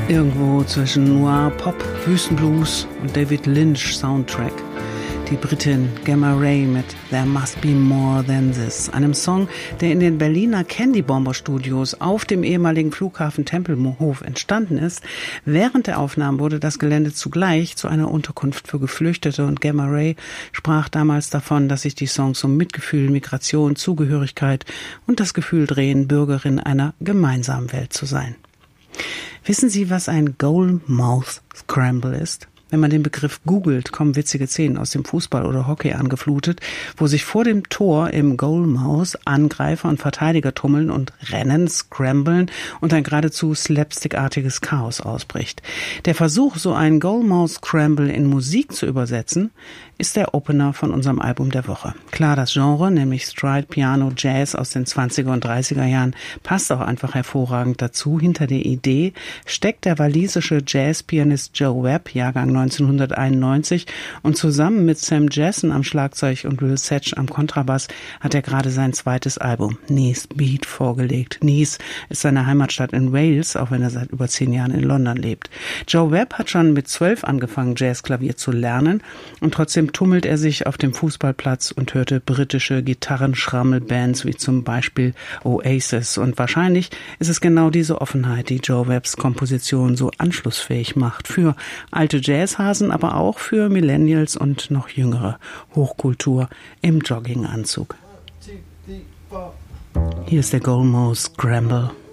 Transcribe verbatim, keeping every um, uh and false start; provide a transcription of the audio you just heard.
Irgendwo zwischen Noir, Pop, Wüstenblues und David Lynch Soundtrack. Die Britin Gamma Ray mit There Must Be More Than This, einem Song, der in den Berliner Candy Bomber Studios auf dem ehemaligen Flughafen Tempelhof entstanden ist. Während der Aufnahmen wurde das Gelände zugleich zu einer Unterkunft für Geflüchtete und Gamma Ray sprach damals davon, dass sich die Songs um Mitgefühl, Migration, Zugehörigkeit und das Gefühl drehen, Bürgerin einer gemeinsamen Welt zu sein. Wissen Sie, was ein Goal Mouth Scramble ist? Wenn man den Begriff googelt, kommen witzige Szenen aus dem Fußball oder Hockey angeflutet, wo sich vor dem Tor im Goalmouth Angreifer und Verteidiger tummeln und rennen, scramblen und ein geradezu slapstickartiges Chaos ausbricht. Der Versuch, so einen Goalmouth Scramble in Musik zu übersetzen, ist der Opener von unserem Album der Woche. Klar, das Genre, nämlich Stride, Piano, Jazz aus den zwanziger und dreißiger Jahren, passt auch einfach hervorragend dazu. Hinter der Idee steckt der walisische Jazzpianist Joe Webb, Jahrgang neunzehnhunderteinundneunzig, und zusammen mit Sam Jessen am Schlagzeug und Will Setch am Kontrabass hat er gerade sein zweites Album Nice Beat vorgelegt. Nice ist seine Heimatstadt in Wales, auch wenn er seit über zehn Jahren in London lebt. Joe Webb hat schon mit zwölf angefangen, Jazzklavier zu lernen, und trotzdem tummelt er sich auf dem Fußballplatz und hörte britische Gitarrenschrammelbands wie zum Beispiel Oasis. Und wahrscheinlich ist es genau diese Offenheit, die Joe Webbs Komposition so anschlussfähig macht für alte Jazzhasen, aber auch für Millennials und noch jüngere. Hochkultur im Jogginganzug. Hier ist der Goalmouth Scramble.